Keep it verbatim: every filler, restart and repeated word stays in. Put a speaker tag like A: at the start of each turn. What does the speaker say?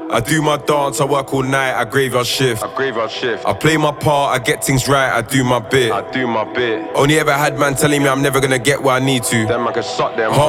A: I do my dance, I work all night, I graveyard shift.
B: I graveyard shift.
A: I play my part, I get things right, I do my bit.
B: I do my bit.
A: Only ever had man telling me I'm never gonna get where I need to.
B: Then I can suck them.
A: Heart